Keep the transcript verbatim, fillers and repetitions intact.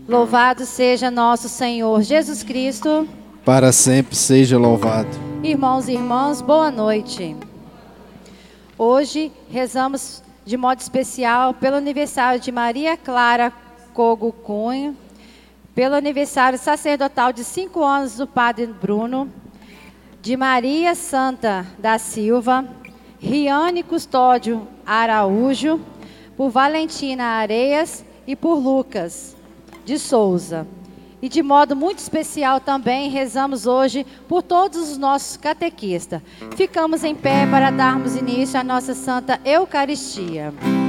Louvado seja nosso Senhor Jesus Cristo. Para sempre seja louvado. Irmãos e irmãs, boa noite. Hoje rezamos de modo especial pelo aniversário de Maria Clara Cogo Cunha, pelo aniversário sacerdotal de cinco anos do Padre Bruno, de Maria Santa da Silva, Riane Custódio Araújo, por Valentina Areias e por Lucas de Souza. E de modo muito especial também rezamos hoje por todos os nossos catequistas. Ficamos em pé para darmos início à nossa Santa Eucaristia.